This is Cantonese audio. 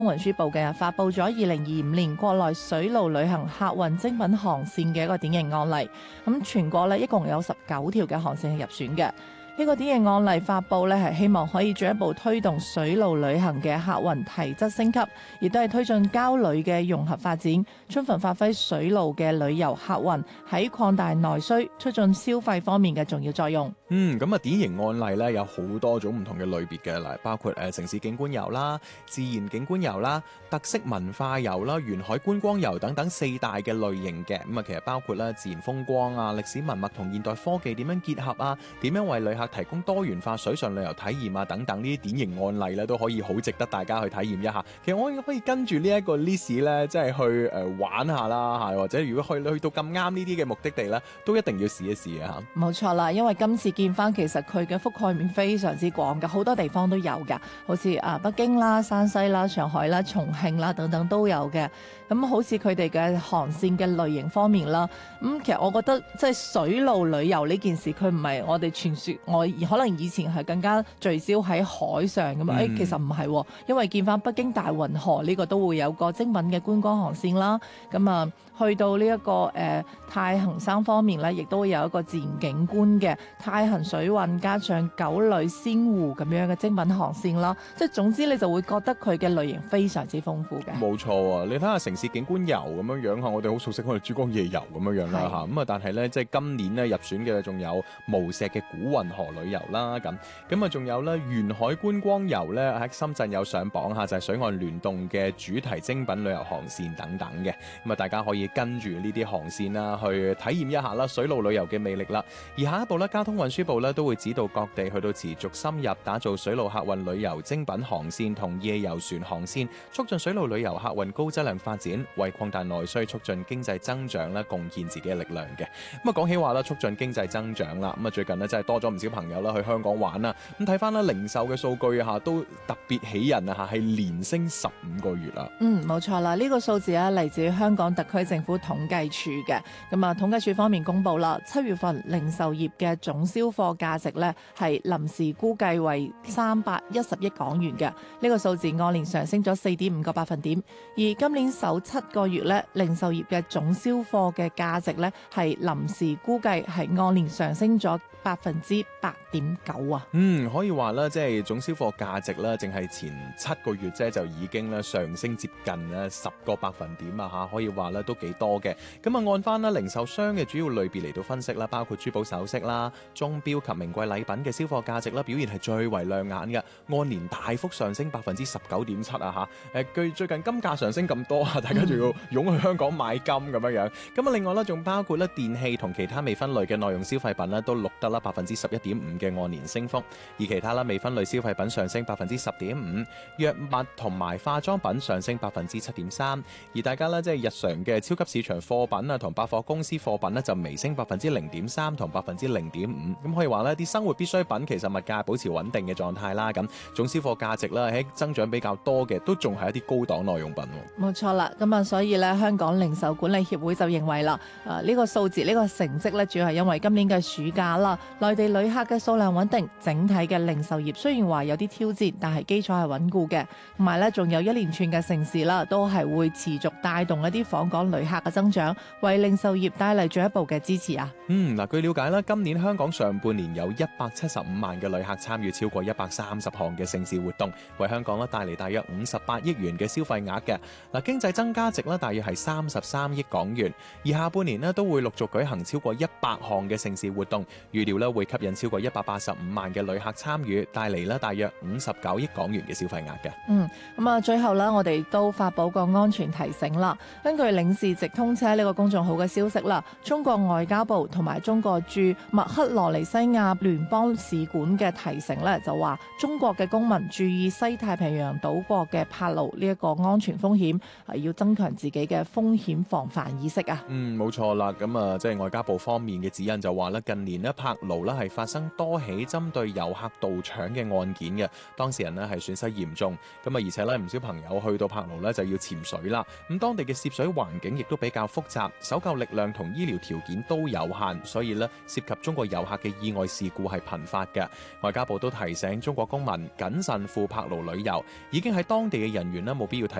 運輸部近日發布咗2025年國內水路旅行客運精品航線嘅一個典型案例。咁全國咧一共有19條嘅航線係入選嘅。呢個典型案例發布咧係希望可以進一步推動水路旅行嘅客運提質升級，亦都係推進交旅嘅融合發展，充分發揮水路嘅旅遊客運喺擴大內需、促進消費方面嘅重要作用。 咁啊，典型案例咧有好多種唔同嘅類別嘅，嗱，包括城市景觀遊啦、自然景觀遊啦、特色文化遊啦、沿海觀光遊等等4大嘅類型嘅。咁啊，其實包括啦自然風光啊、歷史文物同現代科技點樣結合啊，點樣為旅客提供多元化水上旅遊體驗啊等等，呢啲典型案例咧都可以好值得大家去體驗一下。其實我可以跟住呢一個 list 咧，即係去玩下啦嚇，或者如果去到咁啱呢啲嘅目的地咧，都一定要試一試啊嚇。 冇錯啦，因為今次見翻其實佢嘅覆蓋面非常之廣嘅，好多地方都有㗎，好似北京啦、山西啦、上海啦、重慶啦等等都有嘅。咁好似佢哋嘅航線嘅類型方面啦，其實我覺得即係水路旅遊呢件事，佢唔係我哋傳說，我可能以前係更加聚焦喺海上咁嘛。其實唔係，因為見翻北京大運河呢個都會有個精品嘅觀光航線啦。咁啊，去到呢一個太行山方面咧，亦都會有一個自然景觀嘅太行水運加上九里仙湖咁樣嘅精品航線啦。即係總之你就會覺得佢嘅類型非常之豐富嘅。 冇錯啊！你睇下城市景觀遊咁樣樣嚇，我哋好熟悉我哋珠江夜遊咁樣樣啦嚇。咁啊，但係咧即係今年咧入選嘅仲有無錫嘅古運河旅遊啦，咁啊仲有咧沿海觀光遊咧喺深圳有上榜嚇，就係水岸聯動嘅主題精品旅遊航線等等嘅。咁啊，大家可以跟住呢啲航線啦去體驗一下啦水路旅遊嘅魅力啦。而下一步咧，交通運輸部咧都會指導各地去到持續深入打造水路客運旅遊精品航線同夜遊船航線，促進水路旅遊客運高質量發展，為擴大內需、促進經濟增長咧貢獻自己嘅力量嘅。咁啊講起話啦，促進經濟增長啦，咁啊最近咧真係多咗唔少朋友啦去香港玩啦。咁睇翻啦零售嘅數據嚇都特別喜人啊嚇，係連升15個月啦。 冇錯啦，呢個數字咧嚟自香港特區政府統計處嘅。咁啊統計處方面公布啦，7月份零售業嘅總銷貨價值咧係臨時估計為310億港元嘅，呢個數字按年上升咗4.5個百分點。而今年首7個月咧，零售業嘅總銷貨嘅價值咧係臨時估計係按年上升咗8.9%啊。 可以話啦，即係總銷貨價值啦，淨係前7個月啫就已經咧上升接近10個百分點啊嚇，可以話咧都幾多嘅。咁啊按翻啦零售商嘅主要類別嚟到分析啦，包括珠寶首飾啦、鐘錶及名貴禮品嘅銷貨價值啦，表現係最為亮眼嘅，按年大幅上升19.7%啊嚇。據最近金價上升咁多啊，大家仲要湧去香港買金咁樣樣。咁啊另外咧仲包括咧電器同其他未分類嘅耐用消費品咧都錄得啦11.5%嘅按年升幅，而其他啦未分類消費品上升10.5%，藥物同埋化妝品上升7.3%，而大家咧即係日常嘅超級市場貨品啊同百貨公司貨品咧就微升0.3%同0.5%，咁可以話呢啲生活必需品其實物價保持穩定嘅狀態啦。咁總銷貨價值啦喺增長比較多嘅都仲係一啲高檔耐用品。 冇錯啦，咁啊所以咧香港零售管理協會就認為啦，呢個數字呢個成績咧主要係因為今年嘅暑假啦，內地旅客嘅數量穩定，整體嘅零售業雖然話有啲挑戰，但係基礎係穩固嘅，同埋咧仲有一連串嘅城市啦，都係會持續帶動一啲訪港旅客嘅增長，為零售業帶嚟進一步嘅支持啊。 據了解啦，今年香港上半年有175萬嘅旅客參與超過130項嘅盛事活動，為香港帶嚟大約58億元嘅消費額嘅。經濟增加值大約係33億港元，而下半年都會陸續舉行超過100項嘅盛事活動，預料會吸引超過185萬嘅旅客參與，帶嚟大約59億港元嘅消費額嘅。 咁啊，最後我哋都發佈個安全提醒啦。根據領事直通車呢個公眾號嘅消息啦，中國外交部同埋中國駐麥克羅尼西亞聯邦使館嘅提醒咧，就話中國嘅公民注意西太平洋島國嘅泊盧呢一個安全風險，要增強自己嘅風險防範意識啊。 冇錯啦，咁即係外交部方面嘅指引就話咧，近年泊盧係發生生多起針對遊客盜搶嘅案件嘅，當事人呢係損失嚴重。咁啊，而且咧唔少朋友去到柏勞呢就要潛水啦。咁當地嘅涉水環境亦都比較複雜，搜救力量同醫療條件都有限，所以呢涉及中國遊客嘅意外事故係頻發嘅。外交部都提醒中國公民謹慎赴柏勞旅遊，已經喺當地嘅人員呢冇必要提